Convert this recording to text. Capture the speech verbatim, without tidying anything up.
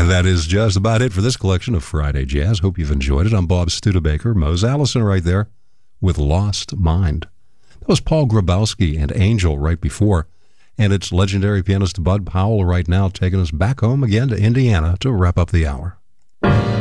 And that is just about it for this collection of Friday Jazz. Hope you've enjoyed it. I'm Bob Studebaker. Mose Allison right there with Lost Mind. That was Paul Grabowski and Angel right before. And it's legendary pianist Bud Powell right now taking us back home again to Indiana to wrap up the hour.